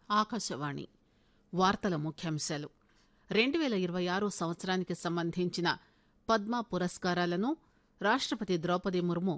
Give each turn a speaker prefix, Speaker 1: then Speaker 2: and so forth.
Speaker 1: ఆకాశవాణి వార్తల ముఖ్యాంశాలు 2026 సంవత్సరానికి సంబంధించిన పద్మ పురస్కారాలను రాష్టపతి ద్రౌపది ముర్ము